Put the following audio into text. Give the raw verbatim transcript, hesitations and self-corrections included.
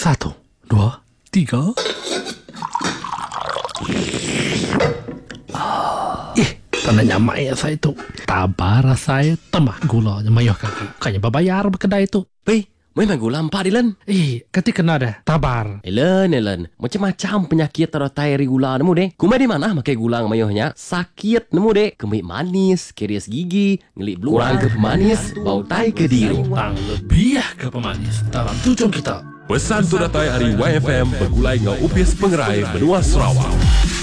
Satu, dua, tiga. Eh, tandanya mak saya tu. Tabar saya tambah gula mayah kaku. Kayaknya berbayar berkedai tu. Weh, memang gula empat, Dilan. Eh, kati kena dah. Tabar. Elen, Elen. Macam-macam penyakit teratai dari gula nemu deh. Kumai di mana makai gula mayahnya? Sakit nemu deh. Kemik manis, keris gigi, ngelik beluang ke pemanis, bau tai ke diri. Tang lebih ke pemanis dalam tujuan kita. Pesan teratai hari Y F M bergulai ngau upis pengerai benua Sarawak.